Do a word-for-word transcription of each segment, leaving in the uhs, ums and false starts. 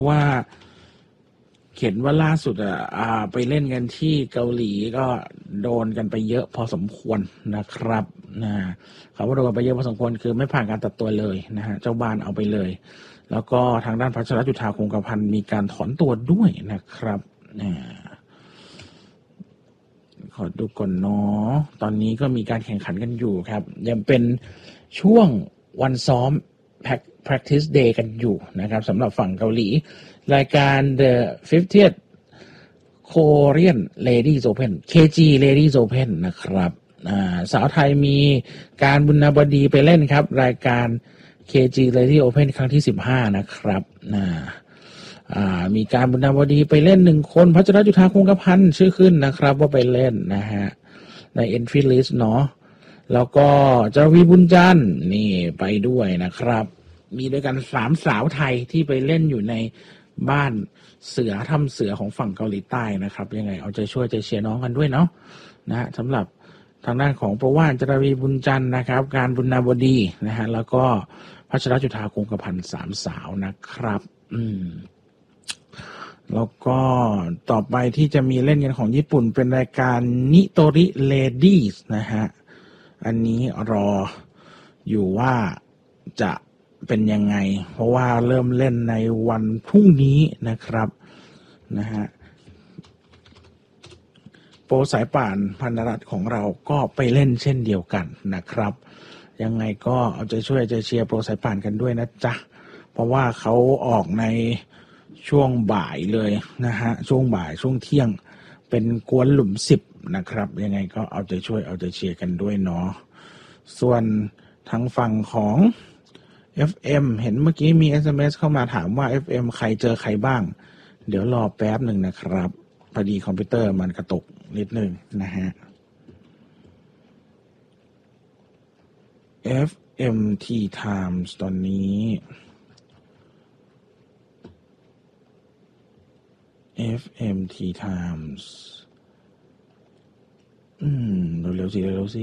ว่าเห็นว่าล่าสุดอ่ะไปเล่นกันที่เกาหลีก็โดนกันไปเยอะพอสมควรนะครับนะเขาว่าโดนไปเยอะพอสมควรคือไม่ผ่านการตัดตัวเลยนะฮะเจ้าบ้านเอาไปเลยแล้วก็ทางด้านพัชรจุฑาคงกระพันมีการถอนตัวด้วยนะครับนะขอดูก่อนเนาะตอนนี้ก็มีการแข่งขันกันอยู่ครับยังเป็นช่วงวันซ้อม practice day กันอยู่นะครับสำหรับฝั่งเกาหลีรายการ The ฟิฟทีเอธ Korean Ladies Open เค จี Ladies Open นะครับสาวไทยมีการบุญบดีไปเล่นครับรายการ เค จี Ladies Open ครั้งที่สิบห้านะครับมีการบุญบดีไปเล่นหนึ่งคนพัชรจุฑาคงกระพันชื่อขึ้นนะครับว่าไปเล่นนะฮะใน entry list เนาะแล้วก็จารวีบุญจันทร์นี่ไปด้วยนะครับมีด้วยกันสามสาวไทยที่ไปเล่นอยู่ในบ้านเสือทำเสือของฝั่งเกาหลีใต้นะครับยังไงเอาใจช่วยใจเชียร์น้องกันด้วยเนาะนะสำหรับทางด้านของประว่านจารวีบุญจันทร์นะครับการบุญนาบดีนะฮะแล้วก็พัชรจุฑาคงกระพันสามสาวนะครับอืมแล้วก็ต่อไปที่จะมีเล่นกันของญี่ปุ่นเป็นรายการนิโตริเลดี้นะฮะอันนี้รออยู่ว่าจะเป็นยังไงเพราะว่าเริ่มเล่นในวันพรุ่งนี้นะครับนะฮะโปรสายป่านพันธรัตน์ของเราก็ไปเล่นเช่นเดียวกันนะครับยังไงก็เอาใจช่วยใจเชียร์โปรสายป่านกันด้วยนะจ๊ะเพราะว่าเขาออกในช่วงบ่ายเลยนะฮะช่วงบ่ายช่วงเที่ยงเป็นกวนหลุมสิบนะครับยังไงก็เอาใจช่วยเอาใจเชียร์กันด้วยเนาะส่วนทางฝั่งของ เอฟ เอ็ม เห็นเมื่อกี้มี เอส เอ็ม เอส เข้ามาถามว่า เอฟ เอ็ม ใครเจอใครบ้างเดี๋ยวรอแป๊บหนึ่งนะครับพอดีคอมพิวเตอร์มันกระตุกนิดนึงนะฮะ เอฟ เอ็ม ที Times ตอนนี้ เอฟ เอ็ม ที Times อืมเร็วๆสิเร็วๆสิ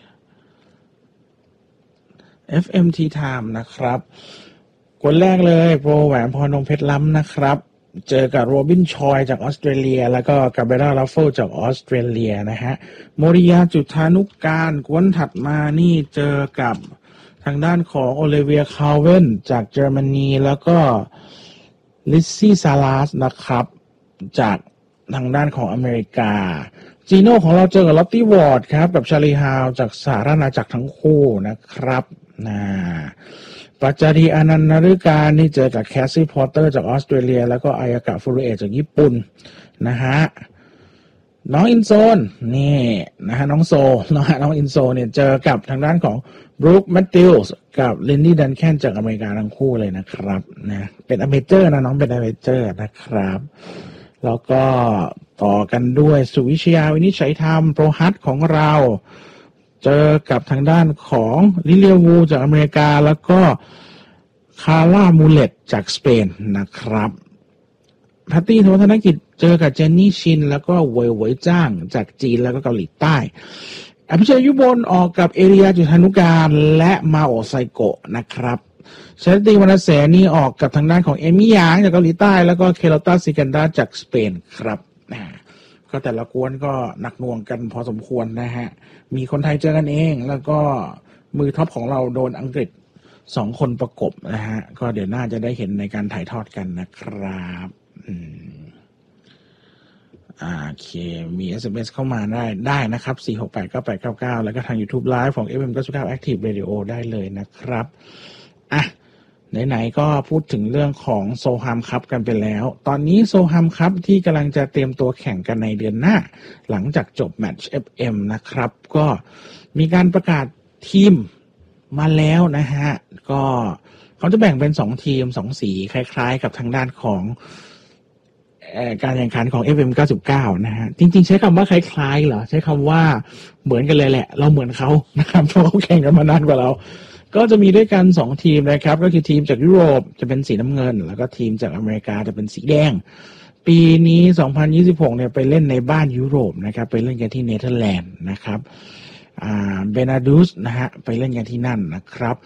เอฟ เอ็ม ที Time นะครับคนแรกเลยโปรแหวนพรนงเพชรล้ำนะครับเจอกับโรบินชอยจากออสเตรเลียแล้วก็กาเบราลัฟเฟิลจากออสเตรเลียนะฮะโมริยาจุฑานุการกวนถัดมานี่เจอกับทางด้านของโอลิเวียคาเวนจากเยอรมนีแล้วก็ลิซซี่ซาลาสนะครับจากทางด้านของอเมริกาจีโน่ของเราเจอกับลอตตี้วอร์ดครับกับชาลีฮาวจากสหราชอาณาจักรทั้งคู่นะครับนะปัจจารีอานันต์นฤการนี่เจอกับแคสซี่พอตเตอร์จากออสเตรเลียแล้วก็อายากะฟูรุเอะจากญี่ปุ่นนะฮะน้องอินโซนนี่นะฮะน้องโซนะฮะน้องอินโซเนี่ยเจอกับทางด้านของบรูคแมทธิวส์กับลินดี้ดันแคนจากอเมริกาทั้งคู่เลยนะครับนะเป็นอเมเจอร์นะน้องเป็นอเมเจอร์นะครับแล้วก็ต่อกันด้วยสุวิชยาวินิจฉัยธรรมโปรฮัทของเราเจอกับทางด้านของลิเลียวูจากอเมริกาแล้วก็คาร่ามูเลตจากสเปนนะครับแพตตี้ธวัฒนกิจเจอกับเจนนี่ชินแล้วก็เว่ยเว่ยจ้างจากจีนแล้วก็เกาหลีใต้อภิเชษยุบลออกกับเอเรียจุฑานุการและมาโอไซโกะนะครับชาติวรรณเสนนี่ออกกับทางด้านของเอมิยางจากเกาหลีใต้แล้วก็เคโรตาซิกันดาจากสเปนครับก็แต่ละกวนก็หนักหน่วงกันพอสมควรนะฮะมีคนไทยเจอกันเองแล้วก็มือท็อปของเราโดนอังกฤษสองคนประกบนะฮะก็เดี๋ยวน่าจะได้เห็นในการถ่ายทอดกันนะครับอืมโอเคมี เอส เอ็ม เอส เข้ามาได้ได้นะครับสี่ หก แปด เก้า แปด เก้า เก้าแล้วก็ทาง YouTube Live ของ เอฟ เอ็ม เก้าสิบเก้า Active Radio ได้เลยนะครับอ่ะไหนๆก็พูดถึงเรื่องของโซฮัมคัพกันไปแล้วตอนนี้โซฮัมคัพที่กำลังจะเตรียมตัวแข่งกันในเดือนหน้าหลังจากจบแมตช์ เอฟ เอ็ม นะครับก็มีการประกาศทีมมาแล้วนะฮะก็เขาจะแบ่งเป็นสองทีมสองสีคล้ายๆกับทางด้านของการแข่งขันของ เอฟ เอ็ม เก้าสิบเก้านะฮะจริงๆใช้คำว่าคล้ายๆเหรอใช้คำว่าเหมือนกันเลยแหละเราเหมือนเขานะครับเพราะเขาแข่งกันมานานกว่าเราก็จะมีด้วยกันสองทีมนะครับก็คือทีมจากยุโรปจะเป็นสีน้ำเงินแล้วก็ทีมจากอเมริกาจะเป็นสีแดงปีนี้สองพันยี่สิบหกเนี่ยไปเล่นในบ้านยุโรปนะครับไปเล่นกันที่เนเธอร์แลนด์นะครับอ่าเบนาดูสนะฮะไปเล่นกันที่นั่นนะครับ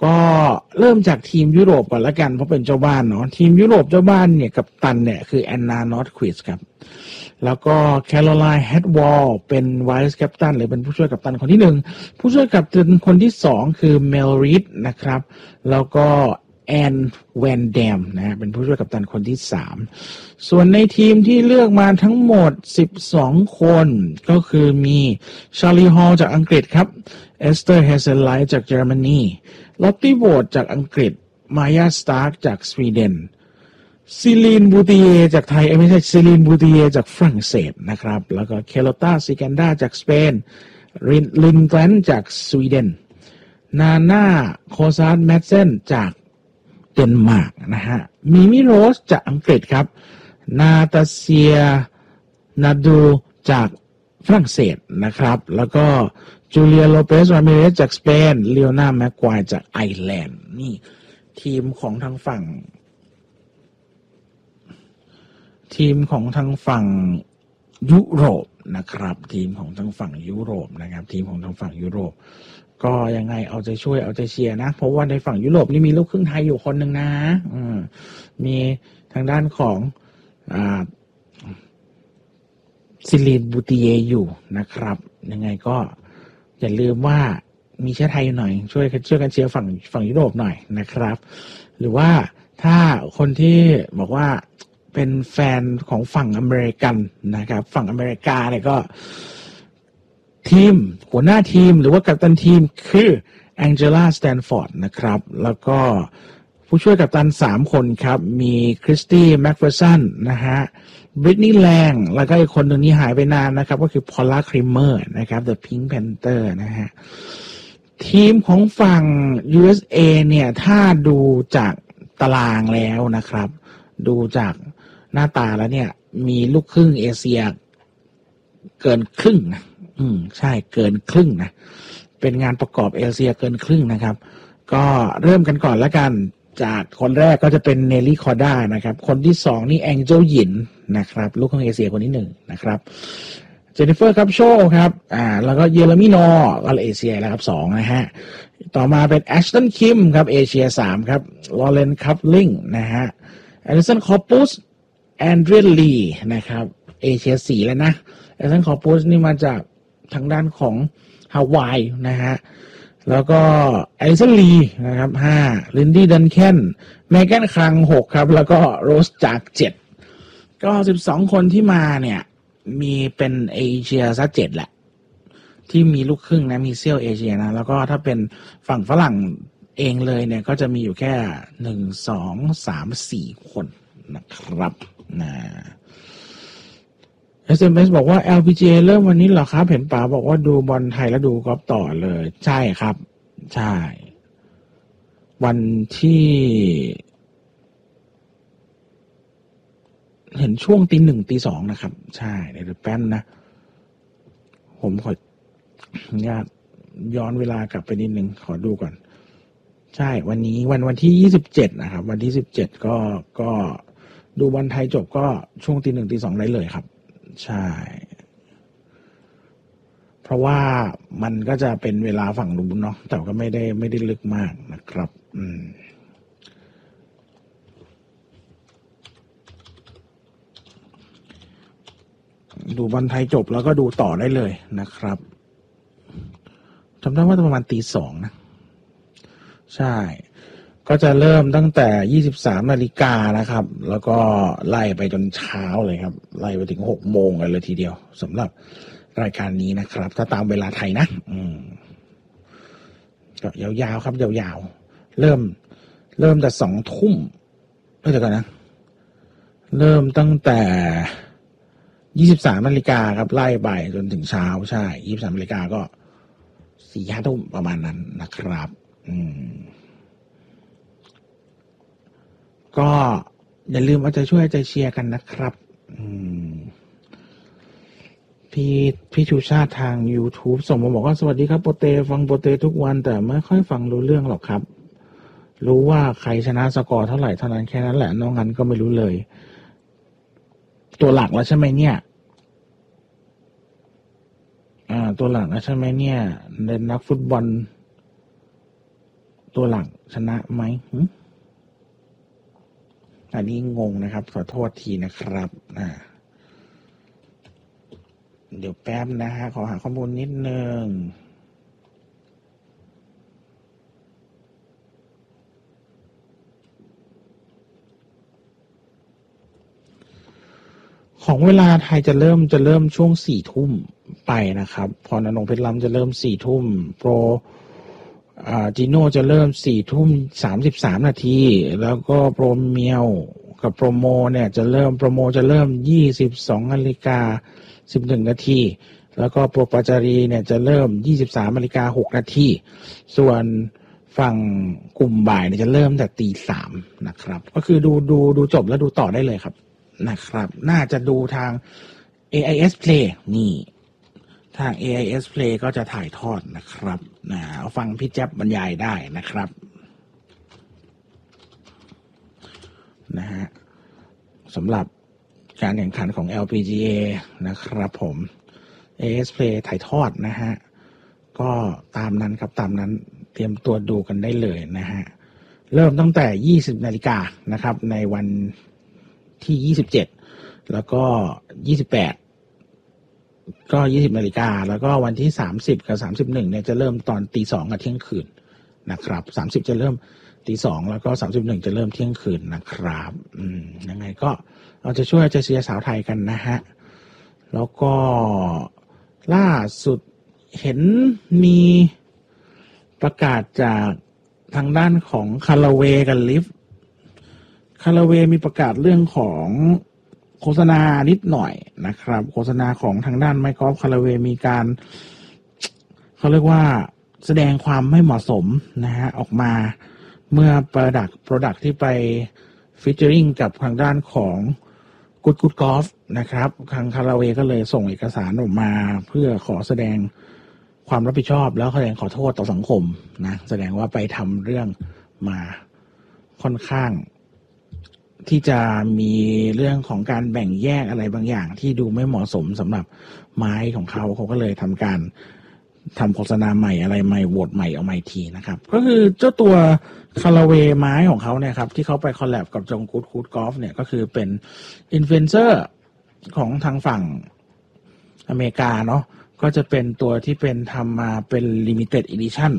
ก็เริ่มจากทีมยุโรปก่อนละกันเพราะเป็นเจ้าบ้านเนาะทีมยุโรปเจ้าบ้านเนี่ยกัปตันเนี่ยคือแอนนานอร์ทควิสครับแล้วก็แคโรไลน์แฮดวอลเป็นไวส์กัปตันหรือเป็นผู้ช่วยกัปตันคนที่หนึ่งผู้ช่วยกัปตันคนที่สองคือเมลริดนะครับแล้วก็แอนแวนแดมนะเป็นผู้ช่วยกัปตันคนที่สามส่วนในทีมที่เลือกมาทั้งหมดสิบสองคนก็คือมีชาร์ลีฮอลจากอังกฤษครับเอสเตอร์เฮเซนไลท์จากเยอรมนีลอตตี้โวดจากอังกฤษมายาสตาร์กจากสวีเดนซิลีนบูติเยจากไทยไม่ใช่ซิลีนบูติเยจากฝรั่งเศสนะครับแล้วก็เคโลตาซิแกนดาจากสเปนรินลินแกลนจากสวีเดนนาน่าโคซาร์ดแมดเซนจากเดนมาร์กนะฮะมิมิโรสจากอังกฤษครับนาตาเซียนาดูจากฝรั่งเศสนะครับแล้วก็จูเลียโลเปสรามิเรสจากสเปนเลโอนาแม็กควายจากไอร์แลนด์นี่ทีมของทางฝั่งทีมของทางฝั่งยุโรปนะครับทีมของทางฝั่งยุโรปนะครับทีมของทางฝั่งยุโรปก็ยังไงเอาใจช่วยเอาใจเชียร์นะเพราะว่าในฝั่งยุโรปนี่มีลูกครึ่งไทยอยู่คนหนึ่งนะอืมมีทางด้านของอ่าซิลีนบูติเยอยู่นะครับยังไงก็อย่าลืมว่ามีเชื้อไทยหน่อยช่วยช่วยกันเชียร์ฝั่งฝั่งยุโรปหน่อยนะครับหรือว่าถ้าคนที่บอกว่าเป็นแฟนของฝั่งอเมริกันนะครับฝั่งอเมริกาเนี่ยก็ทีมหัวหน้าทีมหรือว่ากัปตันทีมคือแองเจล่าสแตนฟอร์ดนะครับแล้วก็ผู้ช่วยกัปตันสามคนครับมีคริสตี้แม็กเฟอร์สันนะฮะบริตนีย์แลงแล้วก็อีกคนหนึ่งนี้หายไปนานนะครับก็คือพอลล่าคริมเมอร์นะครับ The Pink Panther นะฮะทีมของฝั่ง ยู เอส เอ เนี่ยถ้าดูจากตารางแล้วนะครับดูจากหน้าตาแล้วเนี่ยมีลูกครึ่งเอเชียเกินครึ่งนะอืมใช่เกินครึ่งนะเป็นงานประกอบเอเชียเกินครึ่งนะครับก็เริ่มกันก่อนแล้วกันจากคนแรกก็จะเป็นเนลลี่คอร์ด้านะครับคนที่สองนี่แองเจิลหยินนะครับลูกครึ่งเอเชียคนที่หนึ่งนะครับเจนนิเฟอร์คัพโชครับอ่าแล้วก็เยเรมีนอร์ก็เอเชียแล้วครับสองนะฮะต่อมาเป็นแอชตันคิมครับเอเชียสามครับลอเรนคัพลิงนะฮะแอนเดอร์สันคอปปุสแอนเดรียลีนะครับเอเชียสี่แล้วนะแอนเดอร์สันคอปปุสนี่มาจากทางด้านของฮาวายนะฮะแล้วก็แอลิสันลีนะครับห้าลินดี้ดันแคนแมแกนคลังหกครับแล้วก็โรสจากเจ็ดก็สิบสองคนที่มาเนี่ยมีเป็นเอเชียซะเจ็ดแหละที่มีลูกครึ่งนะมีเซี่ยวเอเชียนะแล้วก็ถ้าเป็นฝั่งฝรั่งเองเลยเนี่ยก็จะมีอยู่แค่หนึ่งสองสามสี่คนนะครับนะเอส เอ็ม เอส บอกว่า แอล พี จี เอ เริ่มวันนี้เหรอครับเห็นป๋าบอกว่าดูบอลไทยแล้วดูกอล์ฟต่อเลยใช่ครับใช่วันที่เห็นช่วงตีหนึ่งตีสองนะครับใช่เดี๋ยวแป๊บนะผมขอญาตย้อนเวลากลับไปนิดนึงขอดูก่อนใช่วันนี้วันวันที่ยี่สิบเจ็ดนะครับวันที่สิบเจ็ดก็ก็ดูบอลไทยจบก็ช่วงตีหนึ่งตีสองได้เลยครับใช่เพราะว่ามันก็จะเป็นเวลาฝั่งนู้นเนาะแต่ก็ไม่ได้ไม่ได้ลึกมากนะครับอืมดูบอลไทยจบแล้วก็ดูต่อได้เลยนะครับจำได้ว่าประมาณตีสองนะใช่ก็จะเริ่มตั้งแต่ยี่สิบสามนาฬิกานะครับแล้วก็ไล่ไปจนเช้าเลยครับไล่ไปถึงหกโมงเลยทีเดียวสำหรับรายการนี้นะครับถ้าตามเวลาไทยนะอืมก็ยาวๆครับยาวๆเริ่มเริ่มแต่สองทุ่มไม่เดี๋ยวกันนะเริ่มตั้งแต่ยี่สิบสามนาฬิกาครับไล่ไปจนถึงเช้าใช่ยี่สิบสามนาฬิกาก็สี่ห้าทุ่มประมาณนั้นนะครับอืมก็อย่าลืมเอาใจช่วยเอาใจเชียร์กันนะครับอืมพี่พี่ชูชาติทาง YouTube ส่งมาบอกว่าสวัสดีครับโปเตฟังโปเตทุกวันแต่ไม่ค่อยฟังรู้เรื่องหรอกครับรู้ว่าใครชนะสกอร์เท่าไหร่เท่านั้นแค่นั้นแหละนอกนั้นก็ไม่รู้เลยตัวหลักแล้วใช่ไหมเนี่ยอ่าตัวหลักแล้วใช่ไหมเนี่ยเล่นนักฟุตบอลตัวหลักชนะไหมอันนี้งงนะครับขอโทษทีนะครับอ่าเดี๋ยวแป๊บนะฮะขอหาข้อมูลนิดนึงของเวลาไทยจะเริ่มจะเริ่มช่วงสี่ทุ่มไปนะครับพอนนงเพชรล้ำจะเริ่มสี่ทุ่มโปรอ่าจีโน่จะเริ่มสี่ทุ่มสามสิบสามนาทีแล้วก็โปรเมียวกับโปรโมเนี่ยจะเริ่มโปรโมจะเริ่มยี่สิบสองนาฬิกาสิบเอ็ดนาทีแล้วก็โปรปาจารีเนี่ยจะเริ่มยี่สิบสามนาฬิกาหกนาทีส่วนฝั่งกลุ่มบ่ายเนี่ยจะเริ่มแต่ตีสามนะครับก็คือดูดูดูจบแล้วดูต่อได้เลยครับนะครับน่าจะดูทาง เอ ไอ เอส Play นี่ทาง เอ ไอ เอส Play ก็จะถ่ายทอดนะครับนะฟังพี่แจ๊บบรรยายได้นะครับนะฮะสำหรับการแข่งขันของ แอล พี จี เอ นะครับผม เอ ไอ เอส Play ถ่ายทอดนะฮะก็ตามนั้นครับตามนั้นเตรียมตัวดูกันได้เลยนะฮะเริ่มตั้งแต่ยี่สิบนาฬิกานะครับในวันที่ยี่สิบเจ็ดแล้วก็ยี่สิบแปดก็ยี่สิบนาฬิกาแล้วก็วันที่สามสิบกับสามสิบเอ็ดเนี่ยจะเริ่มตอนตีสองกับเที่ยงคืนนะครับสามสิบจะเริ่มตีสองแล้วก็สามสิบเอ็ดจะเริ่มเที่ยงคืนนะครับอืมยังไงก็เราจะช่วยจะเชียร์สาวไทยกันนะฮะแล้วก็ล่าสุดเห็นมีประกาศจากทางด้านของคาราเวกับลิฟคาราเวมีประกาศเรื่องของโฆษณานิดหน่อยนะครับโฆษณาของทางด้านไมค์กอล์ฟคาราเวมีการเขาเรียกว่าแสดงความไม่เหมาะสมนะฮะออกมาเมื่อ Product Product ที่ไปฟีเจอริงกับทางด้านของ Good Good Golf นะครับทางคาราเวก็เลยส่งเอกสารออกมาเพื่อขอแสดงความรับผิดชอบแล้วแสดงขอโทษต่อสังคมนะแสดงว่าไปทำเรื่องมาค่อนข้างที่จะมีเรื่องของการแบ่งแยกอะไรบางอย่างที่ดูไม่เหมาะสมสำหรับไม้ของเขาเขาก็เลยทำการทำโฆษณาใหม่อะไรใหม่โหวตใหม่เอาใหม่ทีนะครับก็คือเจ้าตัวคาราเวไม้ของเขาเนี่ยครับที่เขาไปคอลแลบกับจงกูดกูดกอล์ฟเนี่ยก็คือเป็นอินฟลูเอนเซอร์ของทางฝั่งอเมริกาเนาะก็จะเป็นตัวที่เป็นทำมาเป็น limited edition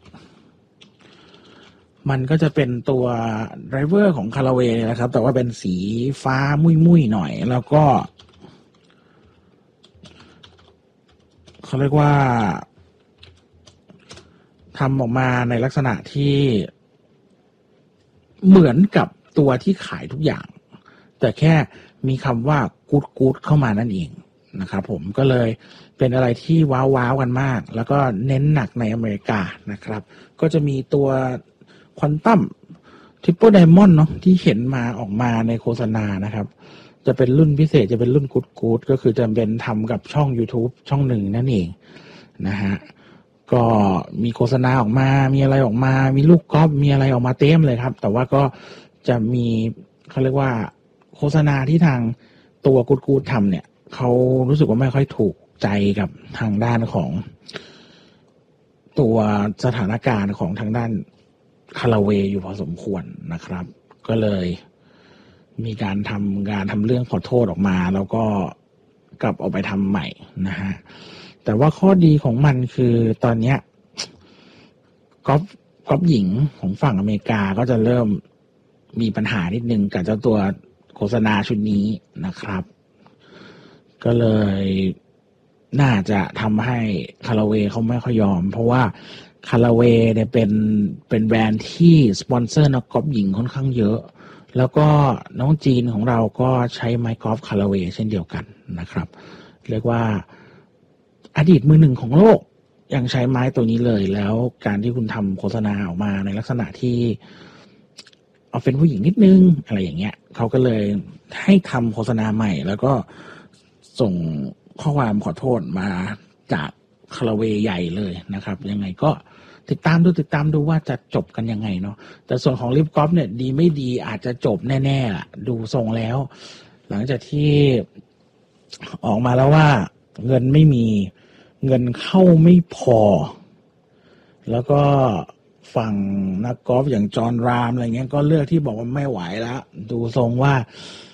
มันก็จะเป็นตัวไดรเวอร์ของคาราเวนะครับแต่ว่าเป็นสีฟ้ามุ้ยๆหน่อยแล้วก็เขาเรียกว่าทำออกมาในลักษณะที่เหมือนกับตัวที่ขายทุกอย่างแต่แค่มีคำว่ากู๊ดกู๊ดเข้ามานั่นเองนะครับผมก็เลยเป็นอะไรที่ว้าวๆกันมากแล้วก็เน้นหนักในอเมริกานะครับก็จะมีตัวควอนตัมทริปเปิลไดมอนด์เนาะที่เห็นมาออกมาในโฆษณานะครับจะเป็นรุ่นพิเศษจะเป็นรุ่นกู๊ดกู๊ดก็คือจะเป็นทำกับช่อง YouTube ช่องหนึ่งนั่นเองนะฮะก็มีโฆษณาออกมามีอะไรออกมามีลูกกอล์ฟมีอะไรออกมาเต็มเลยครับแต่ว่าก็จะมีเขาเรียกว่าโฆษณาที่ทางตัวกู๊ดกู๊ดทำเนี่ยเขารู้สึกว่าไม่ค่อยถูกใจกับทางด้านของตัวสถานการณ์ของทางด้านคาราเวอยู่พอสมควรนะครับก็เลยมีการทำงานทำเรื่องขอโทษออกมาแล้วก็กลับออกไปทำใหม่นะฮะแต่ว่าข้อดีของมันคือตอนนี้กอล์ฟกอล์ฟหญิงของฝั่งอเมริกาก็จะเริ่มมีปัญหานิดนึงกับเจ้าตัวโฆษณาชุดนี้นะครับก็เลยน่าจะทำให้คาราเวเขาไม่ค่อยยอมเพราะว่าคาราเวเนี่ยเป็นเป็นแบรนด์ที่สปอนเซอร์นักกอล์ฟหญิงค่อนข้างเยอะแล้วก็น้องจีนของเราก็ใช้ไมค์กอล์ฟคาราเวเช่นเดียวกันนะครับเรียกว่าอดีตมือหนึ่งของโลกยังใช้ไม้ตัวนี้เลยแล้วการที่คุณทำโฆษณาออกมาในลักษณะที่เอาเป็นผู้หญิงนิดนึงอะไรอย่างเงี้ยเขาก็เลยให้ทำโฆษณาใหม่แล้วก็ส่งข้อความขอโทษมาจากคาราเวใหญ่เลยนะครับยังไงก็ติดตามดูติดตามดูว่าจะจบกันยังไงเนาะแต่ส่วนของลิฟกอล์ฟเนี่ยดีไม่ดีอาจจะจบแน่ๆล่ะดูทรงแล้วหลังจากที่ออกมาแล้วว่าเงินไม่มีเงินเข้าไม่พอแล้วก็ฝั่งนักกอล์ฟอย่างจอห์นรามอะไรเงี้ยก็เลือกที่บอกว่าไม่ไหวแล้วดูทรงว่า